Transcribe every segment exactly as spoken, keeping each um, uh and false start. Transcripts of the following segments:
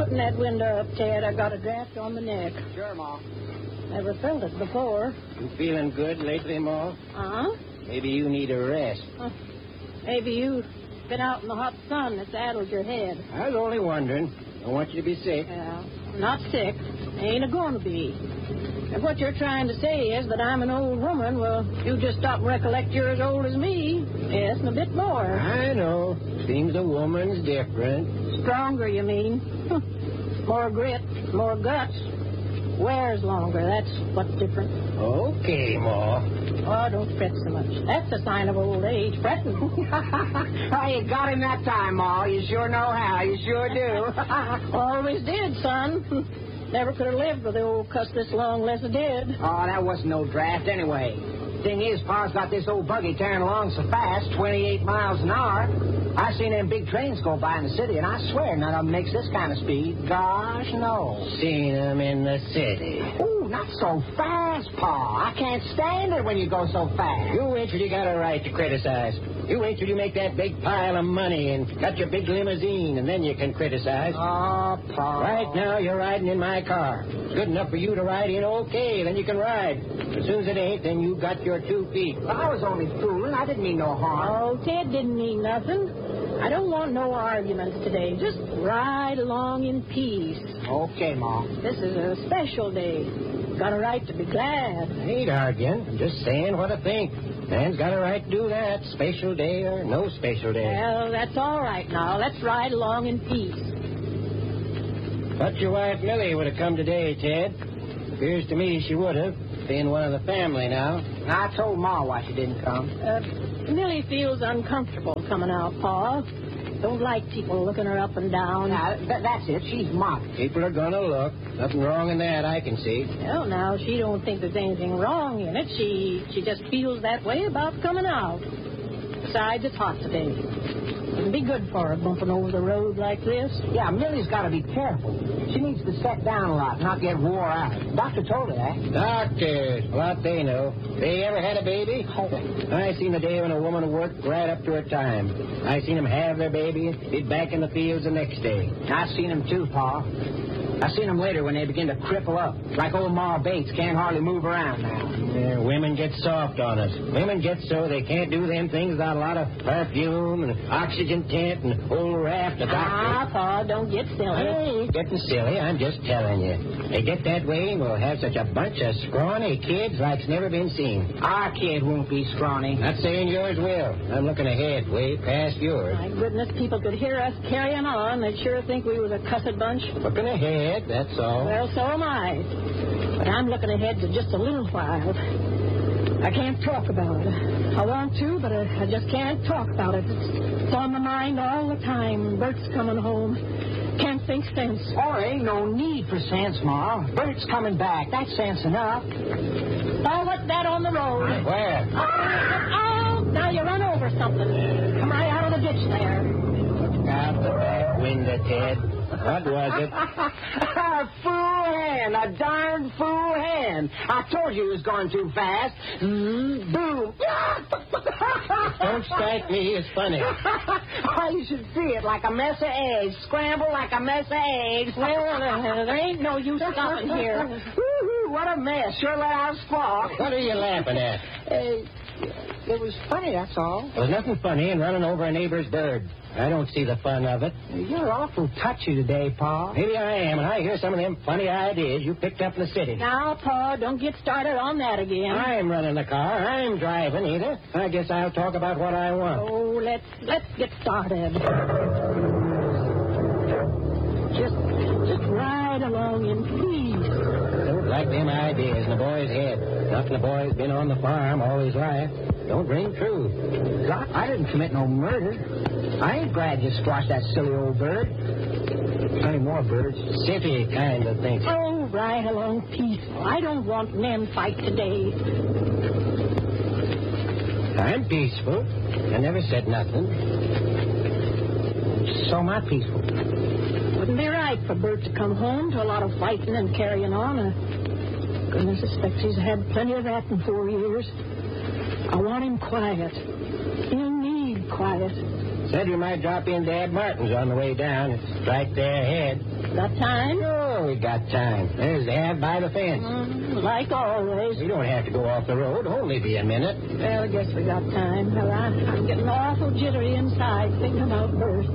putting that window up, Ted. I got a draft on the neck. Sure, Ma. Never felt it before. You feeling good lately, Ma? Uh-huh. Maybe you need a rest. Uh, maybe you've been out in the hot sun that's addled your head. I was only wondering. Don't want you to be sick. Yeah, not sick. Ain't a-going to be. If what you're trying to say is that I'm an old woman, well, you just stop and recollect you're as old as me. Yes, and a bit more. I know. Seems a woman's different. Stronger, you mean. More grit, more guts. Wears longer, that's what's different. Okay, Ma. Oh, don't fret so much. That's a sign of old age, fretting. Oh, you got him that time, Ma. You sure know how. You sure do. Always did, son. Never could have lived with the old cuss this long unless I did. Oh, that wasn't no draft anyway. Thing is, Pa's got this old buggy tearing along so fast, twenty-eight miles an hour. I seen them big trains go by in the city, and I swear none of them makes this kind of speed. Gosh, no. Seen them in the city. Ooh, not so fast, Pa. I can't stand it when you go so fast. You wait till you got a right to criticize. You wait till you make that big pile of money and got your big limousine, and then you can criticize. Oh, Pa. Right now, you're riding in my car. It's good enough for you to ride in, okay, then you can ride. As soon as it ain't, then you got your two feet. I was only fooling. I didn't mean no harm. Oh, Ted didn't mean nothing. I don't want no arguments today. Just ride along in peace. Okay, Ma. This is a special day. Got a right to be glad. I ain't arguing. I'm just saying what I think. Man's got a right to do that, special day or no special day. Well, that's all right now. Let's ride along in peace. Thought your wife Millie would have come today, Ted. Appears to me she would have, being one of the family now. I told Ma why she didn't come. Uh, Millie feels uncomfortable coming out, Pa. Don't like people looking her up and down. Now, th- that's it. She's modest. People are gonna look. Nothing wrong in that, I can see. Well, now, she don't think there's anything wrong in it. She she just feels that way about coming out. Besides, it's hot today. It'd be good for her bumping over the road like this. Yeah, Millie's got to be careful. She needs to set down a lot, not get wore out. Doctor told her that. Doctors, what they know. They ever had a baby? I seen the day when a woman worked right up to her time. I seen them have their baby and be back in the fields the next day. I seen them too, Pa. I seen them later when they begin to cripple up. Like old Ma Bates can't hardly move around now. Yeah, women get soft on us. Women get so they can't do them things without a lot of perfume and oxygen tent and whole raft of doctors. Ah, Pa, don't get silly. I ain't getting silly. I'm just telling you. They get that way and we'll have such a bunch of scrawny kids like's never been seen. Our kid won't be scrawny. Not saying yours will. I'm looking ahead, way past yours. My goodness, people could hear us carrying on. They'd sure think we was a cussed bunch. Looking ahead, that's all. Well, so am I. But I'm looking ahead to just a little while. I can't talk about it. I want to, but I, I just can't talk about it. It's, it's on my mind all the time. Bert's coming home. Can't think sense. Oh, there ain't no need for sense, Ma. Bert's coming back. That's sense enough. Oh, what's that on the road? Where? Oh, now you run over something. Come right out of the ditch there. Out the back window, Ted. What was it? A fool hand. A darn fool hand. I told you it was going too fast. Mm, boom. Don't strike me as funny. Oh, you should see it like a mess of eggs. Scrambled like a mess of eggs. Well, uh, there ain't no use stopping here. Woo-hoo, what a mess. Sure let out a spark. What are you laughing at? Uh, it was funny, that's all. There's nothing funny in running over a neighbor's bird. I don't see the fun of it. You're awful touchy today, Pa. Maybe I am, and I hear some of them funny ideas you picked up in the city. Now, Pa, don't get started on that again. I'm running the car. I'm driving, either. I guess I'll talk about what I want. Oh, let's let's get started. Just just ride along in peace. Don't like them ideas in the boy's head. Nothing the boy's been on the farm all his life. Don't ring true. Doc, I didn't commit no murder. I ain't glad you squashed that silly old bird. Plenty more birds. City kind of thing. Oh, ride along peaceful. I don't want men fight today. I'm peaceful. I never said nothing. So am I peaceful. Wouldn't be right for Bert to come home to a lot of fighting and carrying on. Uh, goodness expects he's had plenty of that in four years. I want him quiet. He'll need quiet. Said we might drop in Dad Martin's on the way down. It's right there ahead. Got time? Oh, we got time. There's Dad by the fence. Mm, like always. We don't have to go off the road. Only be a minute. Well, I guess we got time. Well, I, I'm getting awful jittery inside thinking about Bert.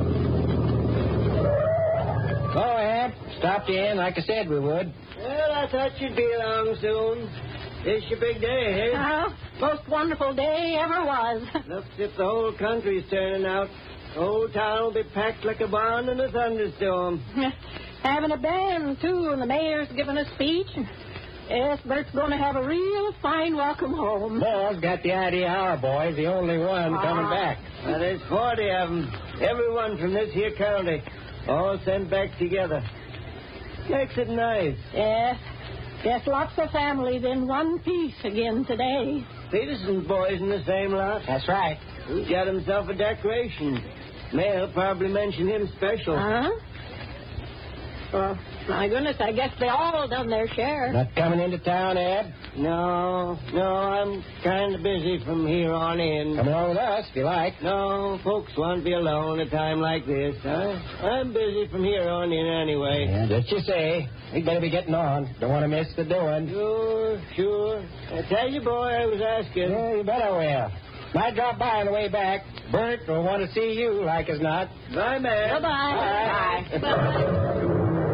Oh, Ab. Stopped in like I said we would. Well, I thought you'd be along soon. This your big day, eh? Uh, most wonderful day ever was. Looks as if the whole country's turning out. The whole town will be packed like a barn in a thunderstorm. Having a band, too, and the mayor's giving a speech. Yes, Bert's going to have a real fine welcome home. Paul's got the idea our boy's the only one Ah. coming back. Well, there's forty of them. Everyone from this here county. All sent back together. Makes it nice. Yes, yes, lots of families in one piece again today. Peterson's boys in the same lot. That's right. He got himself a decoration. Mayor'll probably mention him special. Huh? Well, my goodness, I guess they all done their share. Not coming into town, Ab? No, no, I'm kind of busy from here on in. Come along with us if you like. No, folks won't be alone at a time like this. Huh? I'm busy from here on in anyway. Yeah, just you say. We better be getting on. Don't want to miss the doing. Sure, sure. I tell you, boy, I was asking. Yeah, you bet I will. Might drop by on the way back. Bert will want to see you, like as not. Bye, man. Bye-bye. Bye. Bye.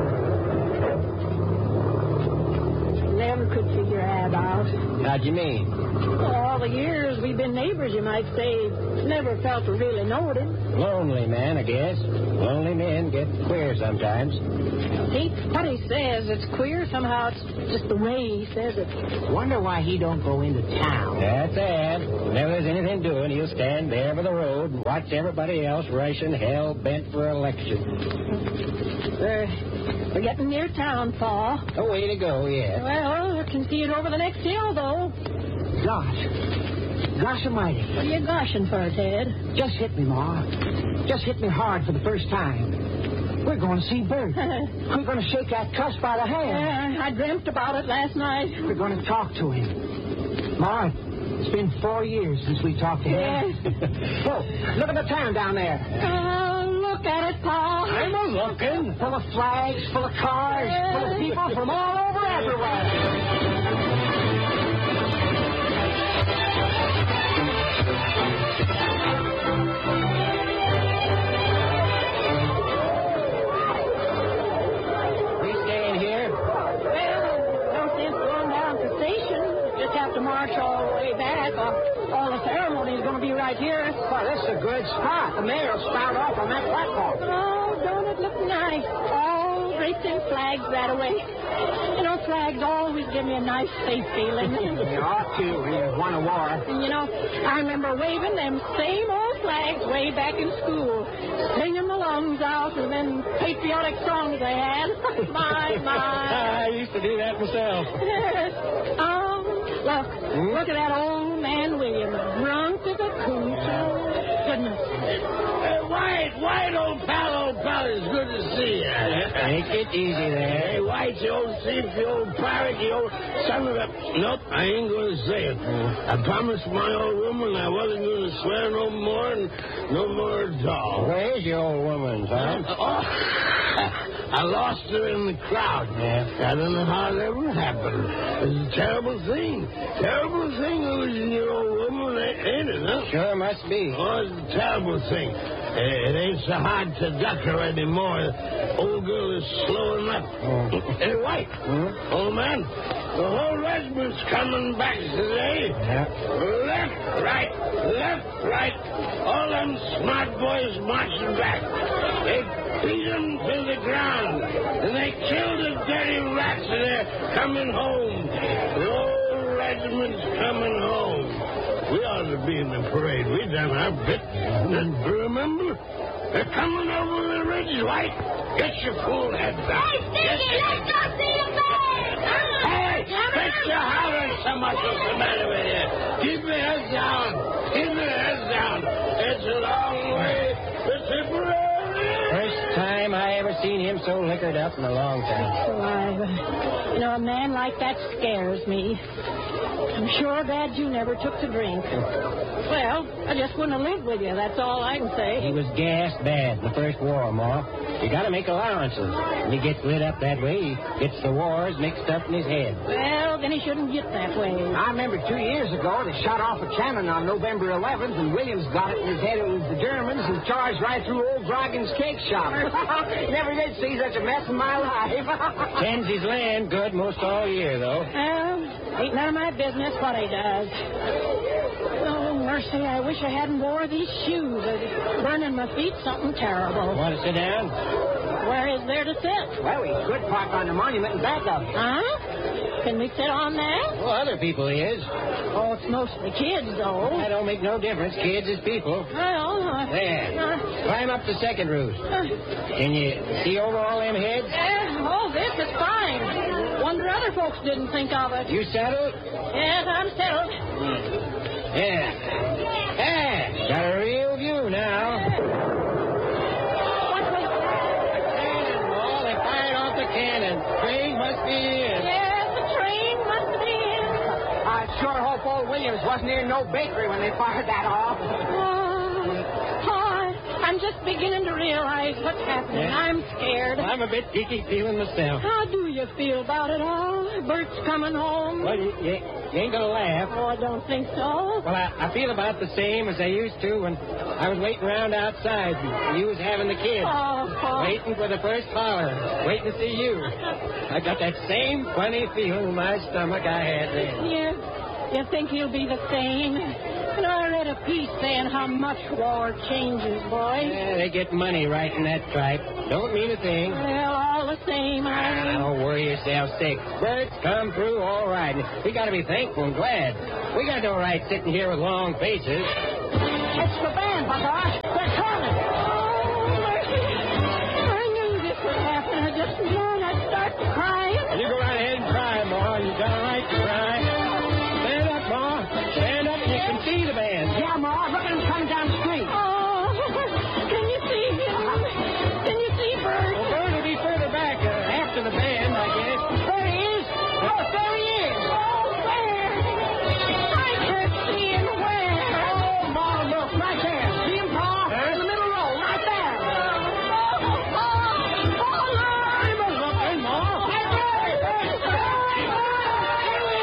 Never could figure Ab out. How'd you mean? All the years we've been neighbors, you might say, never felt to really know him. Lonely man, I guess. Lonely men get queer sometimes. See, what he says, it's queer. Somehow it's just the way he says it. Wonder why he don't go into town. That's Ab. Whenever there's anything doing, he'll stand there by the road and watch everybody else rushing hell bent for election. We're, we're getting near town, Pa. A way to go, yeah. Well, I can see it over the next hill, though. Gosh. Gosh almighty. What are you gushing for, Ted? Just hit me, Ma. Just hit me hard for the first time. We're going to see Bert. We're going to shake that cuss by the hand. Yeah, I dreamt about it last night. We're going to talk to him. Ma, it's been four years since we talked to him. Yes. Whoa, look at the town down there. Oh, look at it, Pa. I'm a looking. Full of flags, full of cars, full of people from all over everywhere. To march all the way back. All, all the ceremony is going to be right here. Well, this is a good spot. The mayor will start off on that platform. Oh, don't it look nice? All draped in flags that away. You know, flags always give me a nice, safe feeling. You ought to when you won a war. And, you know, I remember waving them same old flags way back in school, singing the lungs out, and then patriotic songs they had. My, my. I used to do that myself. Oh, look, Hmm? look at that old man William, drunk as a coot. Oh, goodness. Hey, White, White, old pal, old pal, it's good to see you. Take it easy there. Hey, White, you old thief, you old pirate, you old son of a... Nope, I ain't going to say it. I promised my old woman I wasn't going to swear no more and no more at all. Where's your old woman, son? Oh, I lost her in the crowd. Yeah. I don't know how it ever happened. It's a terrible thing. Terrible thing losing your old woman, ain't it, huh? Sure must be. Oh, it's a terrible thing. Uh, it ain't so hard to duck her anymore. Old girl is slowing up. Oh. Hey, White, Hmm? old man, the whole regiment's coming back today. Yeah. Left, right, left, right. All them smart boys marching back. They beat them to the ground, and they killed the dirty rats, and they're coming home. The whole regiment's coming home. We ought to be in the parade. We done our bit. And remember, they're coming over the ridge, White. Get your fool heads out. Hey, Sticky, let's go see the bird! Hey, quit your hollering so much. What's the matter with you? Keep your heads down. Keep your heads down. It's a long way to Tipperary. First time I ever seen him so liquored up in a long time. Why, uh, you know, a man like that scares me. I'm sure glad you never took to drink. Well, I just wouldn't have lived with you. That's all I can say. He was gassed bad in the first war, Ma. You got to make allowances. When he gets lit up that way, he gets the wars mixed up in his head. Well, then he shouldn't get that way. I remember two years ago they shot off a cannon on November eleventh, and Williams got it in his head. It was the Germans and charged right through old Grogan's cake shop. Never did see such a mess in my life. Tends his land good most all year, though. Well, ain't none of my business what he does. Oh, mercy, I wish I hadn't wore these shoes. It's burning my feet something terrible. Want to sit down? Where is there to sit? Well, we could park on the monument in back of it. Huh? Can we sit on that? Well, other people is. Oh, it's mostly kids, though. That don't make no difference. Kids is people. Well, uh, There. Uh, Climb up the second roof. uh, Can you see over all them heads? uh, oh, this is fine. Wonder other folks didn't think of it. You settled? Yes, I'm settled. Yeah. Yeah. Got a real view now. What was... Cannon, Ma. They fired off the cannon. Train must be in. Yes, the train must be in. I sure hope old Williams wasn't near no bakery when they fired that off. Oh, oh, I'm just beginning to realize what's happening. Yeah. I'm scared. I'm a bit geeky feeling myself. How do you feel about it all? Bert's coming home. Well, you, you, you ain't gonna laugh. Oh, I don't think so. Well, I, I feel about the same as I used to when I was waiting around outside and you was having the kids. Oh, oh. Waiting for the first holler. Waiting to see you. I got that same funny feeling in my stomach I had then. You, you think he'll be the same? You know, I read a piece saying how much war changes, boy. Yeah, they get money right in that tripe. Don't mean a thing. Well, all the same, Ah, I... don't worry yourself sick. Bert's come through all right. We got to be thankful and glad. We got no right sitting here with long faces. It's the band, Buckeye.